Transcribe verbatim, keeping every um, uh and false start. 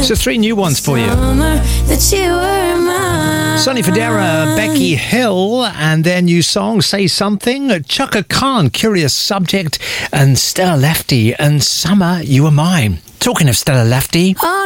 So three new ones for you. Sonny Fodera, Becky Hill, and their new song, Say Something. Chaka Khan, Curious Subject, and Stella Lefty, and Summer, You Are Mine. Talking of Stella Lefty...